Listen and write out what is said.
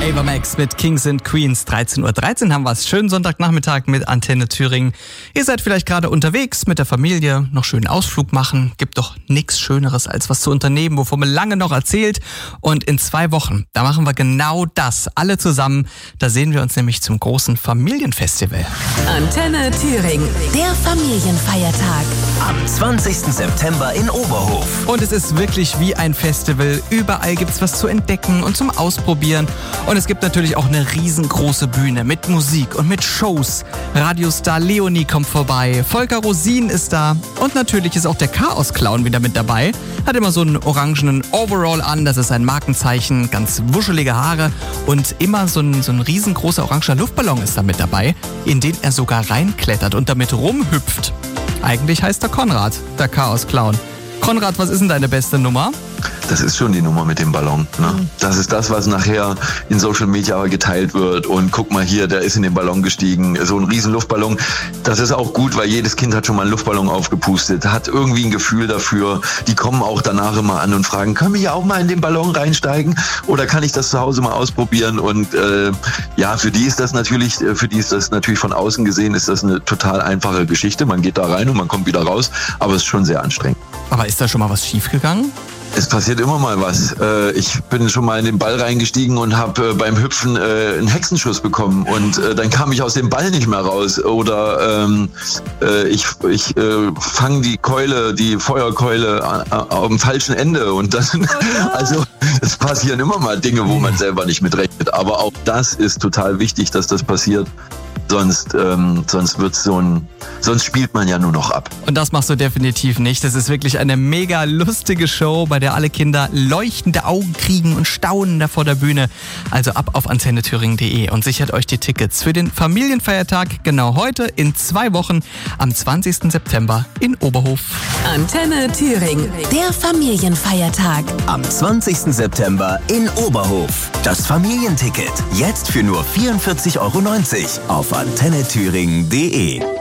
Ava Max mit Kings and Queens. 13:13 Uhr haben wir es. Schönen Sonntagnachmittag mit Antenne Thüringen. Ihr seid vielleicht gerade unterwegs mit der Familie, noch schönen Ausflug machen. Gibt doch nichts Schöneres, als was zu unternehmen, wovon man lange noch erzählt. Und in 2 Wochen, da machen wir genau das. Alle zusammen. Da sehen wir uns nämlich zum großen Familienfestival. Antenne Thüringen, der Familienfeiertag. Am 20. September in Oberhof. Und es ist wirklich wie ein Festival. Überall gibt's was zu entdecken und zum Ausprobieren. Und es gibt natürlich auch eine riesengroße Bühne mit Musik und mit Shows. Radiostar Leonie kommt vorbei, Volker Rosin ist da und natürlich ist auch der Chaos-Clown wieder mit dabei. Hat immer so einen orangenen Overall an, das ist sein Markenzeichen, ganz wuschelige Haare und immer so ein riesengroßer orangener Luftballon ist da mit dabei, in den er sogar reinklettert und damit rumhüpft. Eigentlich heißt er Konrad, der Chaos-Clown. Konrad, was ist denn deine beste Nummer? Das ist schon die Nummer mit dem Ballon. Ne? Das ist das, was nachher in Social Media geteilt wird. Und guck mal hier, der ist in den Ballon gestiegen. So ein riesen Luftballon. Das ist auch gut, weil jedes Kind hat schon mal einen Luftballon aufgepustet. Hat irgendwie ein Gefühl dafür. Die kommen auch danach immer an und fragen, können wir hier auch mal in den Ballon reinsteigen? Oder kann ich das zu Hause mal ausprobieren? Und für die ist das natürlich von außen gesehen, ist das eine total einfache Geschichte. Man geht da rein und man kommt wieder raus. Aber es ist schon sehr anstrengend. Aber ist da schon mal was schiefgegangen? Es passiert immer mal was. Ich bin schon mal in den Ball reingestiegen und habe beim Hüpfen einen Hexenschuss bekommen und dann kam ich aus dem Ball nicht mehr raus. Oder ich fange die Feuerkeule am falschen Ende und dann, also es passieren immer mal Dinge, wo man selber nicht mit rechnet. Aber auch das ist total wichtig, dass das passiert. Sonst spielt man ja nur noch ab. Und das machst du definitiv nicht. Das ist wirklich eine mega lustige Show, bei der alle Kinder leuchtende Augen kriegen und staunen da vor der Bühne. Also ab auf antennethüringen.de und sichert euch die Tickets für den Familienfeiertag genau heute in 2 Wochen am 20. September in Oberhof. Antenne Thüringen, der Familienfeiertag. Am 20. September in Oberhof. Das Familienticket. Jetzt für nur 44,90 € auf antennethüringen.de.